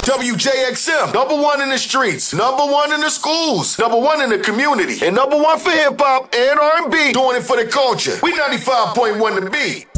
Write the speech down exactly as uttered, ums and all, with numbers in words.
W J X M, number one in the streets, number one in the schools, number one in the community, and number one for hip hop and R and B. Doing it for the culture. We ninety-five point one The Beat.